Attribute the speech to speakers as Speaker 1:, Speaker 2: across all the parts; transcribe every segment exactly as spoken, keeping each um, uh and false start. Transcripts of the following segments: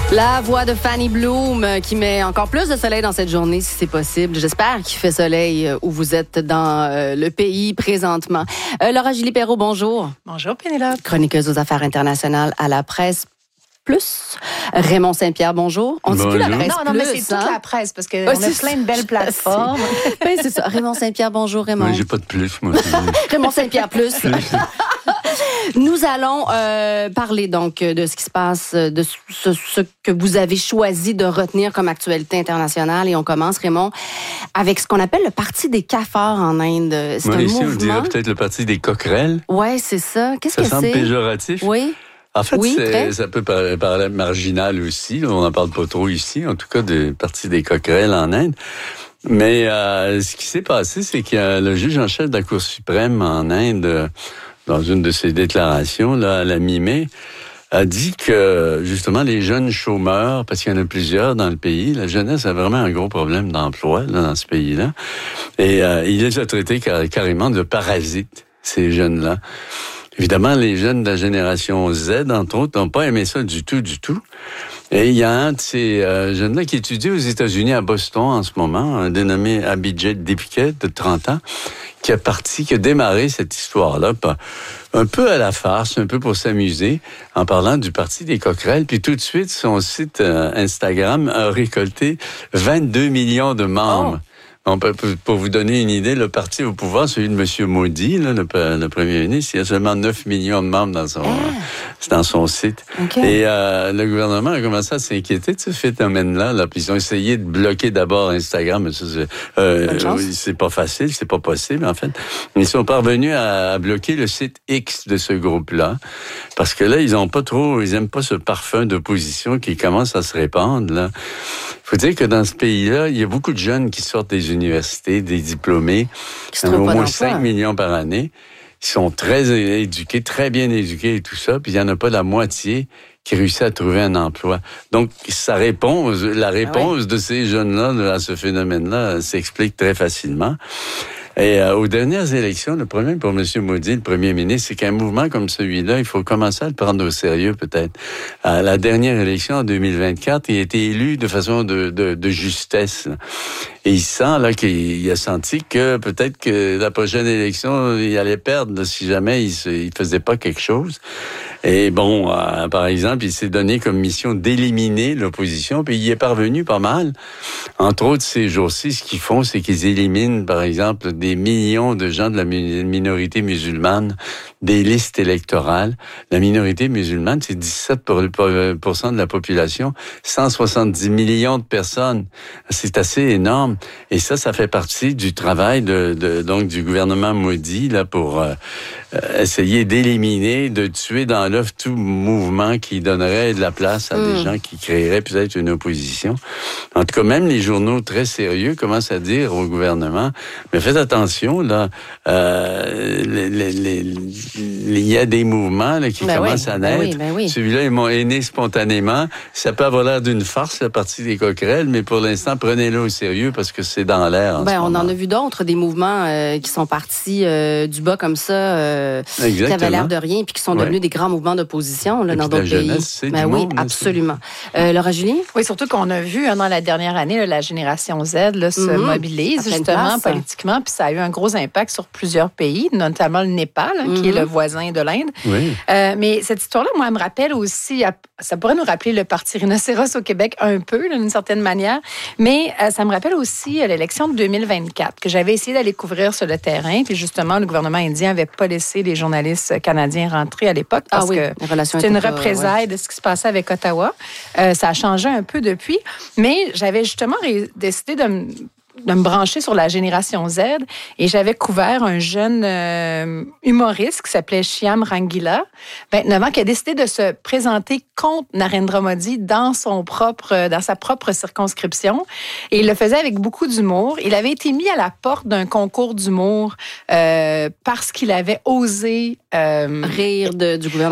Speaker 1: La voix de Fanny Bloom qui met encore plus de soleil dans cette journée, si c'est possible. J'espère qu'il fait soleil où vous êtes dans euh, le pays présentement. Euh, Laura Julie-Perrault, bonjour.
Speaker 2: Bonjour, Pénélope.
Speaker 1: Chroniqueuse aux affaires internationales à la presse plus. Raymond Saint-Pierre, bonjour. On dit plus la presse
Speaker 2: non, non,
Speaker 1: plus,
Speaker 2: mais c'est
Speaker 1: hein?
Speaker 2: toute la presse, parce qu'on
Speaker 1: oh,
Speaker 2: a plein de belles plateformes.
Speaker 1: Oui, c'est ça. Raymond Saint-Pierre, bonjour, Raymond.
Speaker 3: Oui, j'ai pas de plus, moi.
Speaker 1: Raymond Saint-Pierre plus. Nous allons euh, parler donc de ce qui se passe, de ce, ce que vous avez choisi de retenir comme actualité internationale. Et on commence, Raymond, avec ce qu'on appelle le Parti des cafards en Inde. C'est
Speaker 3: Moi,
Speaker 1: un
Speaker 3: ici,
Speaker 1: mouvement...
Speaker 3: on dirait peut-être le Parti des coquerelles.
Speaker 1: Oui, c'est ça. Qu'est-ce
Speaker 3: ça
Speaker 1: que
Speaker 3: semble
Speaker 1: c'est?
Speaker 3: péjoratif.
Speaker 1: Oui.
Speaker 3: En fait,
Speaker 1: oui,
Speaker 3: c'est, ça peut paraître par marginal aussi. On n'en parle pas trop ici, en tout cas, du Parti des coquerelles en Inde. Mais euh, ce qui s'est passé, c'est qu'il y a le juge en chef de la Cour suprême en Inde, dans une de ses déclarations, là, à la mi-mai, a dit que, justement, les jeunes chômeurs, parce qu'il y en a plusieurs dans le pays, la jeunesse a vraiment un gros problème d'emploi là, dans ce pays-là. Et euh, il les a traités car- carrément de parasites, ces jeunes-là. Évidemment, les jeunes de la génération Z, entre autres, n'ont pas aimé ça du tout, du tout. Et il y a un de ces euh, jeunes-là qui étudie aux États-Unis, à Boston, en ce moment, un dénommé Abhijit Dipket, de trente ans, qui a parti, qui a démarré cette histoire-là, un peu à la farce, un peu pour s'amuser, en parlant du Parti des coquerelles. Puis tout de suite, son site euh, Instagram a récolté vingt-deux millions de membres. Oh. On peut, pour vous donner une idée, le parti au pouvoir, celui de M. Modi, là, le, le premier ministre, il y a seulement neuf millions de membres dans son, ah. dans son site. Okay. Et euh, le gouvernement a commencé à s'inquiéter de ce phénomène-là. Là, puis ils ont essayé de bloquer d'abord Instagram. Mais ça, c'est, euh, c'est pas facile, c'est pas possible, en fait. Ils sont parvenus à, à bloquer le site X de ce groupe-là. Parce que là, ils ont pas trop, ils aiment pas ce parfum d'opposition qui commence à se répandre, là. Faut dire que dans ce pays-là, il y a beaucoup de jeunes qui sortent des universités, des diplômés, au moins cinq millions par année. Ils sont très éduqués, très bien éduqués et tout ça, puis il n'y en a pas la moitié qui réussit à trouver un emploi. Donc, sa réponse, la réponse ah oui. de ces jeunes-là à ce phénomène-là s'explique très facilement. Et euh, aux dernières élections, le problème pour M. Modi, le premier ministre, c'est qu'un mouvement comme celui-là, il faut commencer à le prendre au sérieux, peut-être. À la dernière élection, en deux mille vingt-quatre, il a été élu de façon de, de, de justesse. Et il sent là qu'il a senti que peut-être que la prochaine élection, il allait perdre là, si jamais il ne faisait pas quelque chose. Et bon, euh, par exemple, il s'est donné comme mission d'éliminer l'opposition, puis il y est parvenu pas mal. Entre autres, ces jours-ci, ce qu'ils font, c'est qu'ils éliminent, par exemple, des millions de gens de la minorité musulmane des listes électorales. La minorité musulmane, c'est dix-sept pour cent de la population, cent soixante-dix millions de personnes. C'est assez énorme. Et ça, ça fait partie du travail de, de donc du gouvernement Modi là pour euh, essayer d'éliminer, de tuer dans l'œuf tout mouvement qui donnerait de la place à mmh. des gens qui créeraient peut-être une opposition. En tout cas, même les journaux très sérieux commencent à dire au gouvernement, mais faites attention, là, euh, les, les, les, il y a des mouvements là, qui ben commencent oui, à naître. Ben oui, ben oui. Celui-là est né spontanément. Ça peut avoir l'air d'une farce, la partie des coquerelles, mais pour l'instant, prenez-le au sérieux parce que c'est dans l'air. En
Speaker 1: ben,
Speaker 3: ce
Speaker 1: on
Speaker 3: moment.
Speaker 1: en a vu d'autres, des mouvements euh, qui sont partis euh, du bas comme ça, euh, qui avaient l'air de rien, puis qui sont devenus ouais. des grands mouvements d'opposition là, dans d'autres pays.
Speaker 3: Jeunesse, c'est
Speaker 1: ben
Speaker 3: du
Speaker 1: oui,
Speaker 3: monde,
Speaker 1: absolument. Euh, Laura Julie?
Speaker 2: Oui, surtout qu'on a vu hein, dans la dernière année, là, la génération Z là, se mm-hmm. mobilise justement politiquement, puis ça a eu un gros impact sur plusieurs pays, notamment le Népal, hein, mm-hmm. qui est le voisin de l'Inde.
Speaker 3: Oui.
Speaker 2: Euh, mais cette histoire-là, moi, elle me rappelle aussi, ça pourrait nous rappeler le Parti rhinocéros au Québec un peu, là, d'une certaine manière, mais euh, ça me rappelle aussi euh, l'élection de deux mille vingt-quatre, que j'avais essayé d'aller couvrir sur le terrain, puis justement, le gouvernement indien n'avait pas laissé les journalistes canadiens rentrer à l'époque, parce ah oui, que c'était une représaille ouais. de ce qui se passait avec Ottawa. Euh, ça a changé un peu depuis, mais j'avais justement ré- décidé de me de me brancher sur la génération Z et j'avais couvert un jeune euh, humoriste qui s'appelait Shyam Rangila, vingt-neuf ans, qui a décidé de se présenter contre Narendra Modi dans son propre, dans sa propre circonscription. Et il le faisait avec beaucoup d'humour. Il avait été mis à la porte d'un concours d'humour euh, parce qu'il avait osé
Speaker 1: euh, rire de, du gouvernement.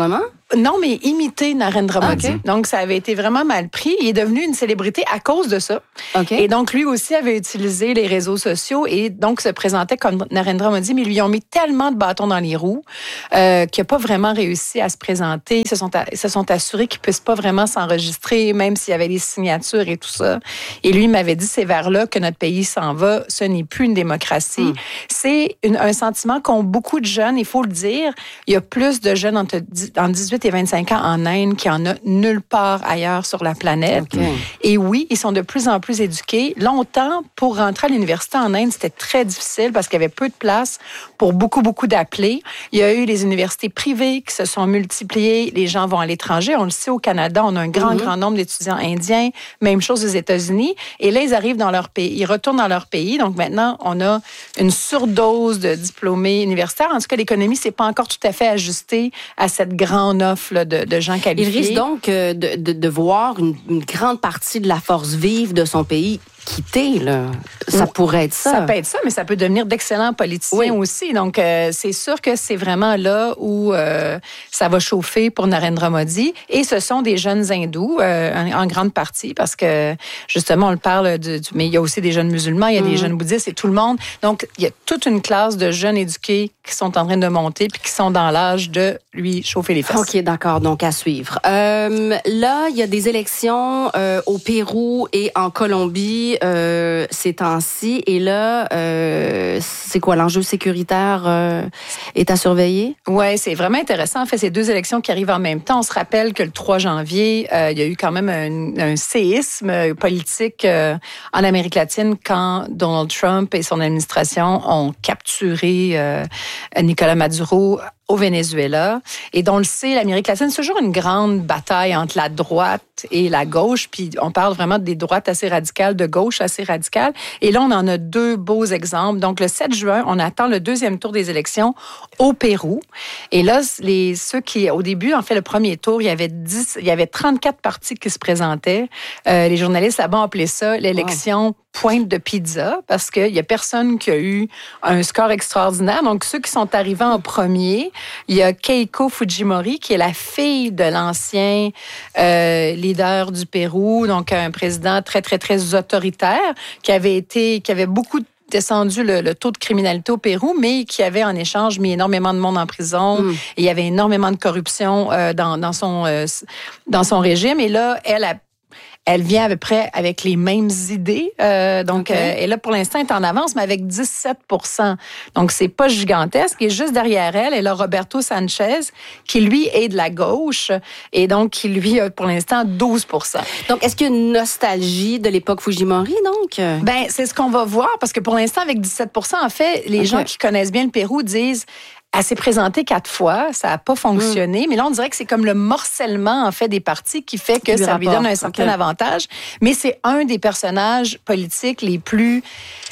Speaker 2: Non, mais imiter Narendra Modi.
Speaker 1: Okay.
Speaker 2: Donc, ça avait été vraiment mal pris. Il est devenu une célébrité à cause de ça.
Speaker 1: Okay.
Speaker 2: Et donc, lui aussi avait utilisé les réseaux sociaux et donc se présentait comme Narendra Modi, mais ils lui ont mis tellement de bâtons dans les roues euh, qu'il n'a pas vraiment réussi à se présenter. Ils se sont, à, ils se sont assurés qu'il ne puisse pas vraiment s'enregistrer, même s'il y avait les signatures et tout ça. Et lui, il m'avait dit, c'est vers là que notre pays s'en va. Ce n'est plus une démocratie. Mm. C'est une, un sentiment qu'ont beaucoup de jeunes, il faut le dire. Il y a plus de jeunes entre, entre dix-huit et vingt-cinq ans en Inde qu'il n'y en a nulle part ailleurs sur la planète. Okay. Et oui, ils sont de plus en plus éduqués. Longtemps, pour rentrer à l'université en Inde, c'était très difficile parce qu'il y avait peu de place pour beaucoup, beaucoup d'appelés. Il y a eu les universités privées qui se sont multipliées. Les gens vont à l'étranger. On le sait, au Canada, on a un grand, mm-hmm. grand nombre d'étudiants indiens. Même chose aux États-Unis. Et là, ils arrivent dans leur pays. Ils retournent dans leur pays. Donc maintenant, on a une surdose de diplômés universitaires. En tout cas, l'économie, c'est pas encore tout à fait ajustée à cette grande offre là, de, de gens qualifiés.
Speaker 1: Il risque donc de, de, de voir une, une grande partie de la force vive de son pays quitter, là. Ça oui. pourrait être ça.
Speaker 2: Ça peut être ça, mais ça peut devenir d'excellents politiciens oui. aussi. Donc, euh, c'est sûr que c'est vraiment là où euh, ça va chauffer pour Narendra Modi. Et ce sont des jeunes hindous, euh, en, en grande partie, parce que, justement, on le parle, de, du, mais il y a aussi des jeunes musulmans, il y a mmh. des jeunes bouddhistes et tout le monde. Donc, il y a toute une classe de jeunes éduqués qui sont en train de monter puis qui sont dans l'âge de lui chauffer les fesses.
Speaker 1: OK, d'accord. Donc, à suivre. Euh, là, il y a des élections euh, au Pérou et en Colombie euh, ces temps-ci. Et là, euh, c'est quoi l'enjeu sécuritaire euh, est à surveiller?
Speaker 2: Oui, c'est vraiment intéressant. En fait, ces deux élections qui arrivent en même temps. On se rappelle que le trois janvier, euh, il y a eu quand même un, un séisme politique euh, en Amérique latine quand Donald Trump et son administration ont capturé euh, Nicolas Maduro au Venezuela. Et dont on le sait, l'Amérique latine, c'est toujours une grande bataille entre la droite et la gauche. Puis on parle vraiment des droites assez radicales, de gauche assez radicale. Et là, on en a deux beaux exemples. Donc, le sept juin, on attend le deuxième tour des élections au Pérou. Et là, les, ceux qui, au début, en fait, le premier tour, il y avait dix, il y avait trente-quatre partis qui se présentaient. Euh, les journalistes là-bas ont appelé ça l'élection wow. pointe de pizza parce qu'il y a personne qui a eu un score extraordinaire. Donc, ceux qui sont arrivés en premier, il y a Keiko Fujimori, qui est la fille de l'ancien euh, leader du Pérou, donc un président très, très, très autoritaire, qui avait été, qui avait beaucoup descendu le, le taux de criminalité au Pérou, mais qui avait en échange mis énormément de monde en prison. Mm. Et il y avait énormément de corruption euh, dans, dans, son, euh, dans son régime. Et là, elle a Elle vient à peu près avec les mêmes idées. Euh, donc, okay. euh, et là, pour l'instant, elle est en avance, mais avec dix-sept pour cent. Donc, c'est pas gigantesque. Et juste derrière elle, elle a Roberto Sanchez, qui, lui, est de la gauche. Et donc, qui, lui, a pour l'instant douze pour cent.
Speaker 1: Donc, est-ce qu'il y a une nostalgie de l'époque Fujimori, donc?
Speaker 2: Ben, c'est ce qu'on va voir, parce que pour l'instant, avec dix-sept pour cent, en fait, les okay. gens qui connaissent bien le Pérou disent... Elle s'est présentée quatre fois, ça n'a pas fonctionné, mmh. mais là, on dirait que c'est comme le morcellement, en fait, des partis qui fait que qui ça lui donne un certain okay. avantage. Mais c'est un des personnages politiques les plus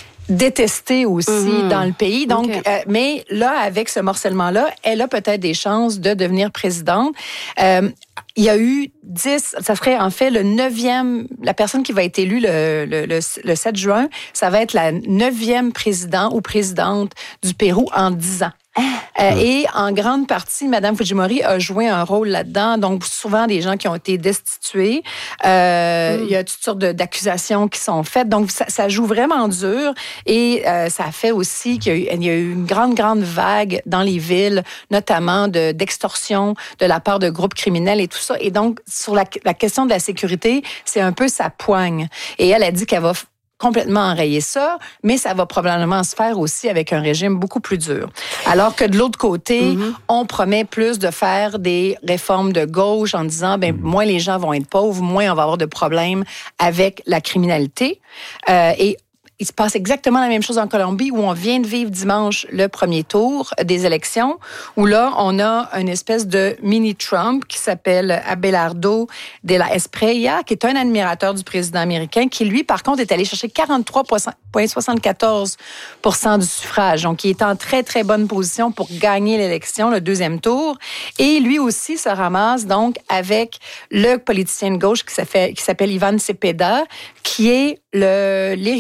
Speaker 2: détestée aussi mmh. dans le pays. Donc, okay. euh, mais là, avec ce morcellement-là, elle a peut-être des chances de devenir présidente. Euh, il y a eu dix, ça serait en fait le neuvième, la personne qui va être élue le, le, le, le sept juin, ça va être la neuvième président ou présidente du Pérou en dix ans. Euh, et en grande partie, Mme Fujimori a joué un rôle là-dedans. Donc, souvent, des gens qui ont été destitués. Euh, mm. Il y a toutes sortes de, d'accusations qui sont faites. Donc, ça, ça joue vraiment dur. Et euh, ça fait aussi qu'il y a, eu, il y a eu une grande, grande vague dans les villes, notamment de, d'extorsion de la part de groupes criminels et tout ça. Et donc, sur la, la question de la sécurité, c'est un peu sa poigne. Et elle a dit qu'elle va complètement enrayer ça, mais ça va probablement se faire aussi avec un régime beaucoup plus dur. Alors que de l'autre côté, mm-hmm. on promet plus de faire des réformes de gauche en disant, ben moins les gens vont être pauvres, moins on va avoir de problèmes avec la criminalité. Euh, et il se passe exactement la même chose en Colombie où on vient de vivre dimanche le premier tour des élections où là, on a une espèce de mini-Trump qui s'appelle Abelardo de la Espriella, qui est un admirateur du président américain qui, lui, par contre, est allé chercher quarante-trois virgule soixante-quatorze pour cent du suffrage. Donc, il est en très, très bonne position pour gagner l'élection, le deuxième tour. Et lui aussi se ramasse donc avec le politicien de gauche qui s'appelle, qui s'appelle Ivan Cepeda, qui est le, l'héritier de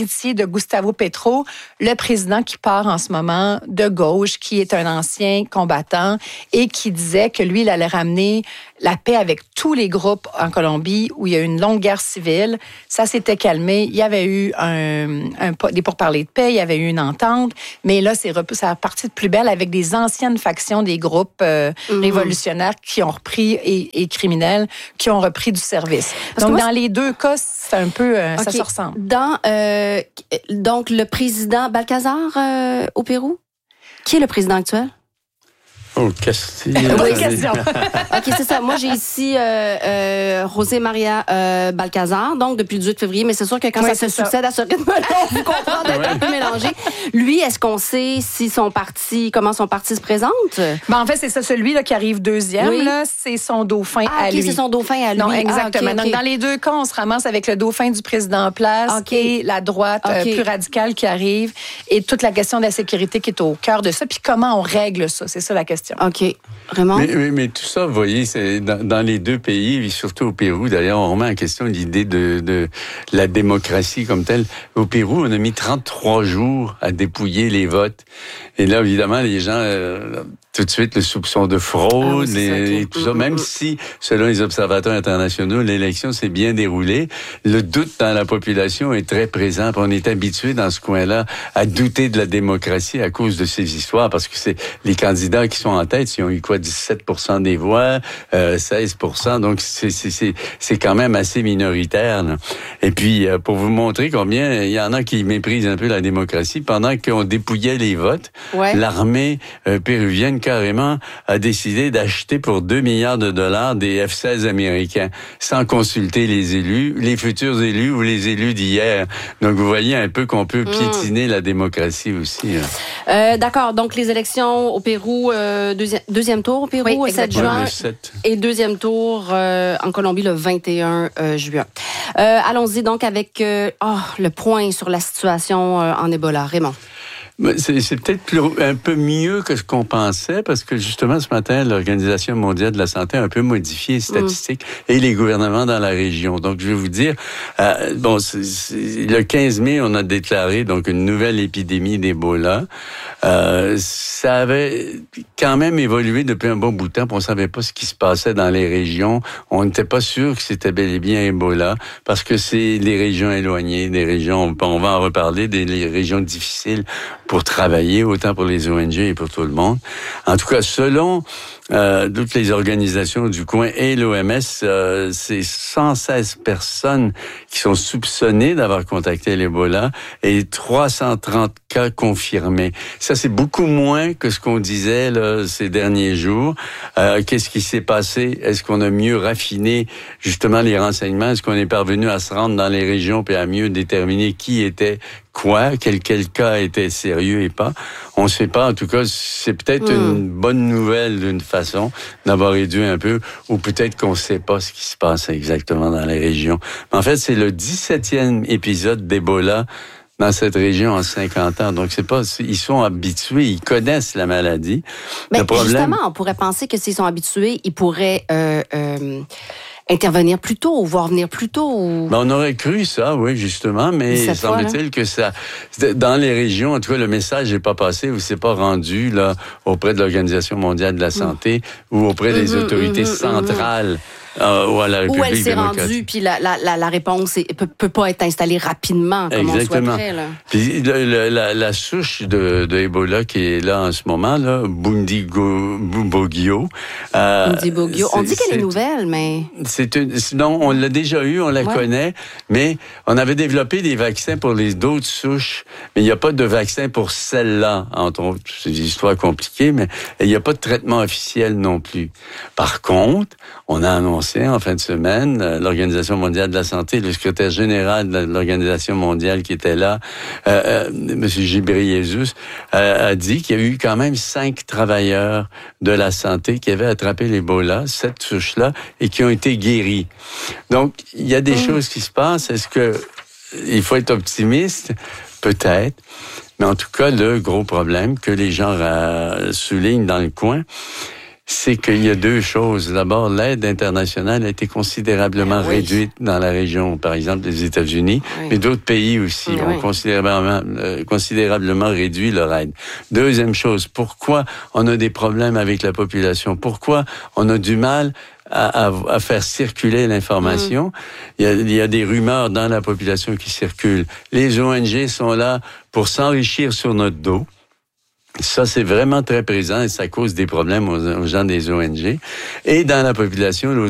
Speaker 2: Gustavo Petro, le président qui part en ce moment de gauche, qui est un ancien combattant et qui disait que lui, il allait ramener la paix avec tous les groupes en Colombie où il y a eu une longue guerre civile. Ça s'était calmé. Il y avait eu un, un, des pourparlers de paix, il y avait eu une entente, mais là, c'est, c'est reparti de plus belle avec des anciennes factions des groupes euh, mmh. révolutionnaires qui ont repris et, et criminels qui ont repris du service. Parce donc, dans les deux cas, c'est un peu, euh, okay. ça se ressemble.
Speaker 1: Dans, euh, donc, le président Balcazar euh, au Pérou, qui est le président actuel?
Speaker 3: Oh, Castille.
Speaker 2: Oui, question.
Speaker 1: OK, c'est ça. Moi, j'ai ici euh, euh, José Maria euh, Balcazar, donc depuis le dix-huit février, mais c'est sûr que quand oui, ça se ça. succède à ce rythme-là, vous comprenez d'être un peu mélangé. Lui, est-ce qu'on sait si son parti, comment son parti se présente?
Speaker 2: Ben, en fait, c'est ça, celui là, qui arrive deuxième, oui. là, c'est son dauphin
Speaker 1: ah,
Speaker 2: à
Speaker 1: okay,
Speaker 2: lui.
Speaker 1: c'est son dauphin à lui.
Speaker 2: Non, exactement.
Speaker 1: Ah, okay, okay.
Speaker 2: Donc, dans les deux cas, on se ramasse avec le dauphin du président en place okay. et la droite okay. euh, plus radicale qui arrive et toute la question de la sécurité qui est au cœur de ça. Puis comment on règle ça? C'est ça la question.
Speaker 1: OK. Vraiment?
Speaker 3: Mais, mais, mais tout ça, vous voyez, c'est dans, dans les deux pays, et surtout au Pérou, d'ailleurs, on remet en question l'idée de, de la démocratie comme telle. Au Pérou, on a mis trente-trois jours à dépouiller les votes. Et là, évidemment, les gens, euh, tout de suite, le soupçon de fraude ah oui, et, ça, okay. et tout ça. Même mmh. si, selon les observateurs internationaux, l'élection s'est bien déroulée, le doute dans la population est très présent. On est habitué dans ce coin-là à douter de la démocratie à cause de ces histoires, parce que c'est les candidats qui sont en tête, ils ont eu quoi, dix-sept pour cent des voix, euh, seize pour cent, donc c'est, c'est, c'est, c'est quand même assez minoritaire. Là. Et puis, euh, pour vous montrer combien il y en a qui méprisent un peu la démocratie, pendant qu'on dépouillait les votes, ouais. l'armée euh, péruvienne carrément a décidé d'acheter pour deux milliards de dollars des F seize américains, sans consulter les élus, les futurs élus ou les élus d'hier. Donc, vous voyez un peu qu'on peut piétiner mmh. la démocratie aussi.
Speaker 1: Euh, d'accord. Donc, les élections au Pérou, euh, deuxième, deuxième tour au Pérou, oui, sept juin. Ouais, sept. Et deuxième tour euh, en Colombie, le vingt et un juin. Euh, allons-y donc avec euh, oh, le point sur la situation euh, en Ebola. Raymond.
Speaker 3: C'est, c'est peut-être plus, un peu mieux que ce qu'on pensait, parce que justement, ce matin, l'Organisation mondiale de la santé a un peu modifié les statistiques mmh. et les gouvernements dans la région. Donc, je vais vous dire, euh, bon, c'est, c'est, le quinze mai, on a déclaré donc une nouvelle épidémie d'Ebola. Euh, ça avait quand même évolué depuis un bon bout de temps, puis on savait pas ce qui se passait dans les régions. On n'était pas sûr que c'était bel et bien Ebola, parce que c'est les régions éloignées, des régions, on va en reparler, des les régions difficiles pour travailler, autant pour les O N G et pour tout le monde. En tout cas, selon euh, toutes les organisations du coin et l'O M S, euh, c'est cent seize personnes qui sont soupçonnées d'avoir contacté l'Ebola et trois cent trente cas confirmés. Ça, c'est beaucoup moins que ce qu'on disait là, ces derniers jours. Euh, qu'est-ce qui s'est passé? Est-ce qu'on a mieux raffiné justement les renseignements? Est-ce qu'on est parvenu à se rendre dans les régions et à mieux déterminer qui était quoi, quel, quel cas était sérieux et pas? On ne sait pas. En tout cas, c'est peut-être mmh. une bonne nouvelle d'une façon d'avoir réduit un peu, ou peut-être qu'on ne sait pas ce qui se passe exactement dans les régions. Mais en fait, c'est le dix-septième épisode d'Ebola dans cette région en cinquante ans. Donc, c'est pas, ils sont habitués, ils connaissent la maladie.
Speaker 1: Mais le problème, justement, on pourrait penser que s'ils sont habitués, ils pourraient euh, euh, intervenir plus tôt, ou voir venir plus tôt. Ou...
Speaker 3: Ben, on aurait cru ça, oui, justement, mais semble-t-il que ça, dans les régions, en tout cas, le message n'est pas passé ou c'est pas rendu là auprès de l'Organisation mondiale de la santé mmh. ou auprès des mmh, autorités mmh, centrales. Mmh. Euh, ou à la République
Speaker 1: où elle s'est rendue, puis la, la, la, la réponse est, peut, peut pas être installée rapidement, comme
Speaker 3: exactement.
Speaker 1: On souhaiterait. Là.
Speaker 3: Puis le, le, la, la souche de, de Ebola qui est là en ce moment, là, Bundibugyo.
Speaker 1: Euh, Bundibugyo. On dit qu'elle est nouvelle, mais...
Speaker 3: C'est une, sinon, on l'a déjà eu, on la ouais. connaît, mais on avait développé des vaccins pour les d'autres souches, mais il n'y a pas de vaccin pour celle-là, entre autres. C'est une histoire compliquée, mais il n'y a pas de traitement officiel non plus. Par contre, on a annoncé en fin de semaine, l'Organisation mondiale de la santé, le secrétaire général de l'Organisation mondiale qui était là, euh, euh, M. Ghebreyesus, euh, a dit qu'il y a eu quand même cinq travailleurs de la santé qui avaient attrapé l'Ebola, cette souche-là, et qui ont été guéris. Donc, il y a des mmh. choses qui se passent. Est-ce que il faut être optimiste? Peut-être. Mais en tout cas, le gros problème que les gens euh, soulignent dans le coin, c'est qu'il y a deux choses. D'abord, l'aide internationale a été considérablement oui. réduite dans la région, par exemple, des États-Unis, oui. mais d'autres pays aussi oui. ont considérablement, euh, considérablement réduit leur aide. Deuxième chose, pourquoi on a des problèmes avec la population? Pourquoi on a du mal à, à, à faire circuler l'information? Mmh. Il y a, il y a des rumeurs dans la population qui circulent. Les O N G sont là pour s'enrichir sur notre dos. Ça, c'est vraiment très présent et ça cause des problèmes aux, aux gens des O N G. Et dans la population,